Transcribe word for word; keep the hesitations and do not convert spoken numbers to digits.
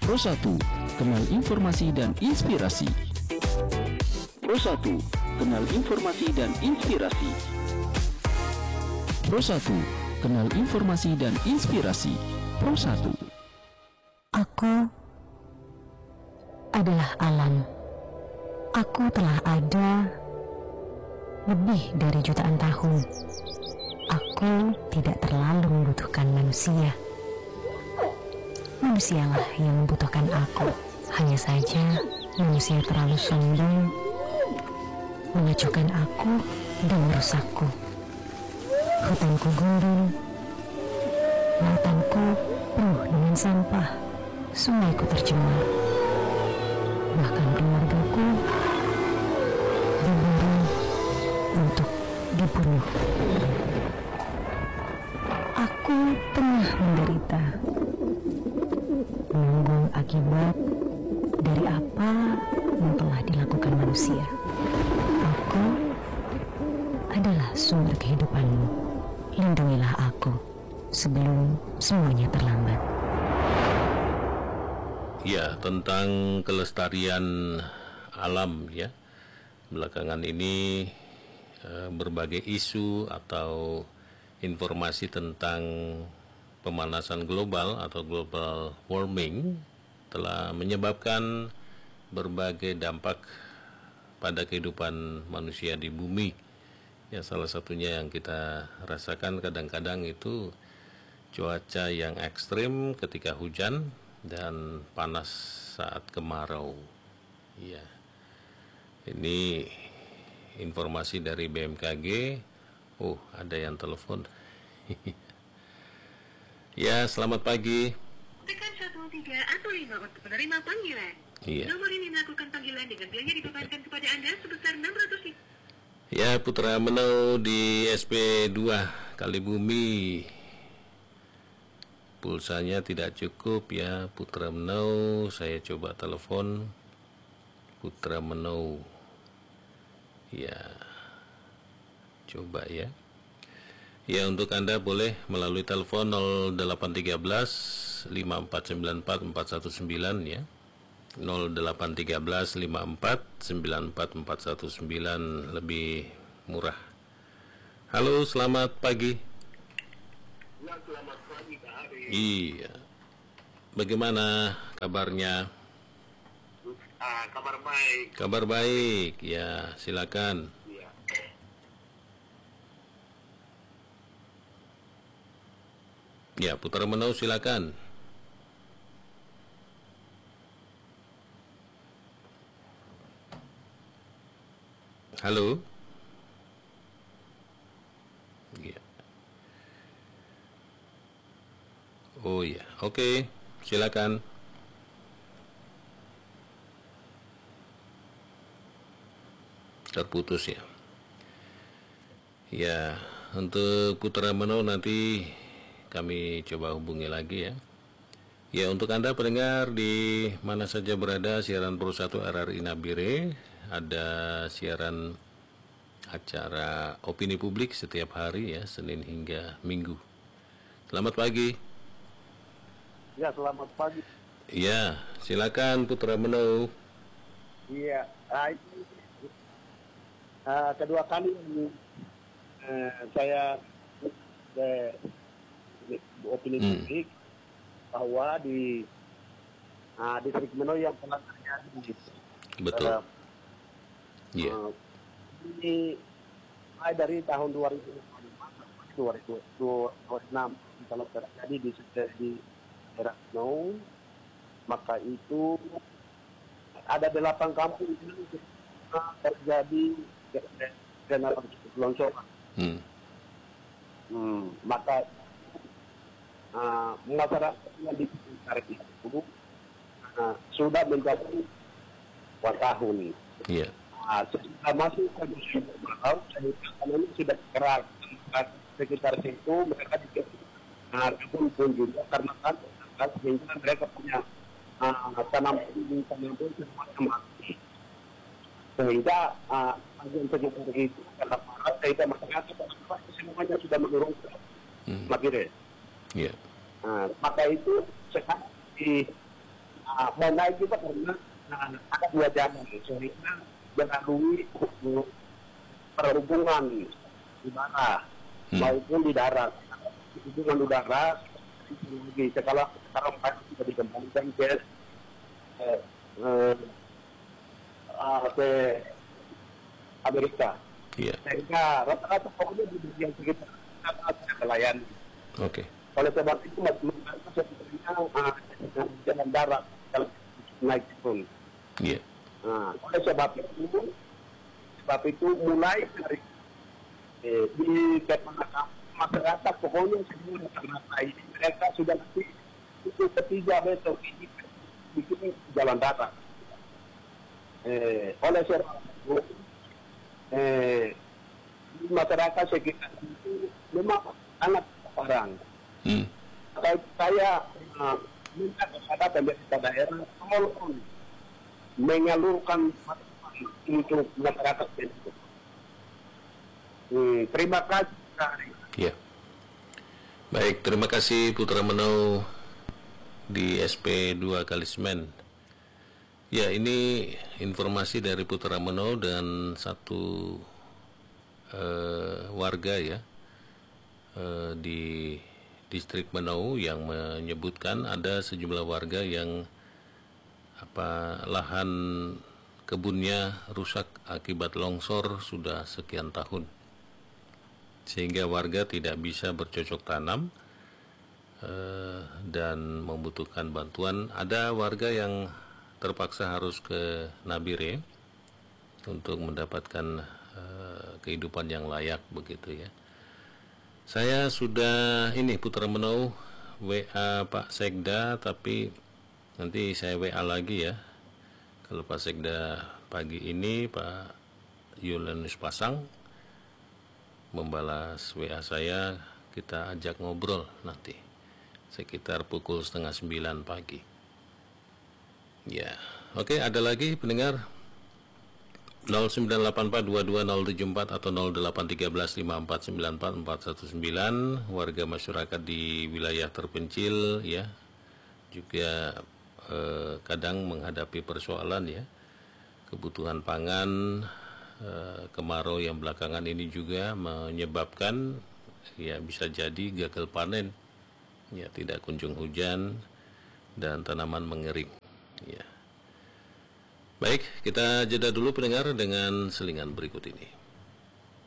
Pro satu, kenal informasi dan inspirasi. Pro satu, kenal informasi dan inspirasi. Pro satu, kenal informasi dan inspirasi. Pro satu. Aku adalah alam. Aku telah ada lebih dari jutaan tahun. Aku tidak terlalu membutuhkan manusia. Manusialah yang membutuhkan aku. Hanya saja manusia terlalu sombong, mengacuhkan aku dan merusakku. Hutanku gundul, lautanku penuh dengan sampah, sungaiku tercemar, bahkan keluargaku diburu untuk dibunuh. Aku tengah menderita, menanggung akibat dari apa yang telah dilakukan manusia. Aku adalah sumber kehidupanmu. Lindungilah aku sebelum semuanya terlambat. Ya, tentang kelestarian alam ya. Belakangan ini eh, berbagai isu atau informasi tentang pemanasan global atau global warming telah menyebabkan berbagai dampak pada kehidupan manusia di bumi. Ya, salah satunya yang kita rasakan kadang-kadang itu cuaca yang ekstrim ketika hujan dan panas saat kemarau. Ya, ini informasi dari B M K G. Oh, ada yang telepon. Ya, selamat pagi. Tekan satu, tiga, atau lima untuk menerima panggilan. Iya. Nomor ini melakukan panggilan dengan biaya dibebankan kepada Anda sebesar enam ratus ribu. Ya, Putra Menau di S P dua Kalibumi. Pulsanya tidak cukup ya, Putra Menau. Saya coba telepon Putra Menau. Ya, coba ya. Ya, untuk Anda boleh melalui telepon nol delapan tiga belas lima empat sembilan empat empat satu sembilan ya. nol delapan tiga belas lima empat sembilan empat empat satu sembilan, lebih murah. Halo, selamat pagi. Ya, selamat pagi Pak Ari. Iya. Bagaimana kabarnya? Ah, kabar baik. Kabar baik. Ya, silakan. Ya. Ya, Putra Menau silakan. Halo. Ya. Oh ya, oke, silakan. Terputus ya. Ya, untuk Putra Menau nanti kami coba hubungi lagi ya. Ya, untuk Anda pendengar di mana saja berada, siaran Pro satu R R I Nabire, ada siaran acara opini publik setiap hari ya, Senin hingga Minggu. Selamat pagi. Ya, selamat pagi. Ya, silakan Putra Menau. Iya, ah, ini, ah, kedua kali ini eh, saya eh, opini Hmm. publik bahwa di ah, distrik Meno yang telah terjadi. Betul. eh, Iya. eh, ini mulai dari tahun dua ribu lima sampai dua ribu enam kalau terjadi di di daerah Meno, maka itu ada delapan kampung yang terjadi genangan longsoran. Hmm. Hmm, maka uh, masyarakat yang di sekitar itu uh, sudah menjadi dua tahun. Iya. Uh, setelah masuk ke musim kemarau, ini sudah keras. Sekitar situ mereka juga uh, pun juga karena kan sehingga mereka punya uh, tanam tanam pun semuanya mati. Sehingga uh, bagian sekitar itu karena parah, sehingga masyarakat semuanya sudah menurun. Hmm. Makire. Iya. Nah, maka itu sekarang di uh, mau naik juga karena uh, ada dua jalan sehingga melalui perhubungan udara hmm. maupun di darat. Hubungan udara lagi sekarang sekarang pasti sudah dikembangkan ke eh, eh, uh, ke Amerika. Yeah. Sehingga rata-rata pokoknya di bagian sekitar ada melayani. Oke. Okay. Oleh sebab itu mereka sebenarnya uh, jalan darat kalau naik pun. Iya. Yeah. Nah, oleh sebab itu, sebab itu mulai dari eh, di kepenatan masyarakat pokoknya semua rata-rata ini mereka sudah nanti itu ketiga besok ini bikin jalan darat. Eh, oleh sebab itu eh, masyarakat sekitar itu memang sangat barang. Hmm. Saya uh, minta kepada pemerintah daerah tolong menyalurkan untuk masyarakat itu. Hmm, terima kasih. Ya. Baik, terima kasih Putra Menau di S P dua Kalismen. Ya, ini informasi dari Putra Menau dan satu uh, warga ya uh, di distrik Menau yang menyebutkan ada sejumlah warga yang apa lahan kebunnya rusak akibat longsor sudah sekian tahun, sehingga warga tidak bisa bercocok tanam uh, dan membutuhkan bantuan. Ada warga yang terpaksa harus ke Nabire untuk mendapatkan uh, kehidupan yang layak begitu ya. Saya sudah ini Putra Menau W A Pak Sekda, tapi nanti saya W A lagi ya. Kalau Pak Sekda pagi ini Pak Yulianus Pasang membalas W A saya, kita ajak ngobrol nanti sekitar pukul setengah sembilan pagi. Ya, oke, ada lagi pendengar nol sembilan delapan empat dua dua nol tujuh empat atau nol delapan tiga belas lima empat sembilan empat empat satu sembilan. Warga masyarakat di wilayah terpencil ya juga eh, kadang menghadapi persoalan ya kebutuhan pangan. eh, kemarau yang belakangan ini juga menyebabkan ya bisa jadi gagal panen ya, tidak kunjung hujan dan tanaman mengering ya. Baik, kita jeda dulu pendengar dengan selingan berikut ini.